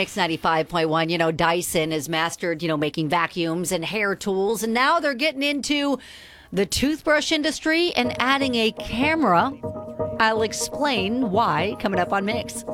Mix 95.1. Dyson has mastered, making vacuums and hair tools, and now they're getting into the toothbrush industry and adding a camera. I'll explain why coming up on Mix.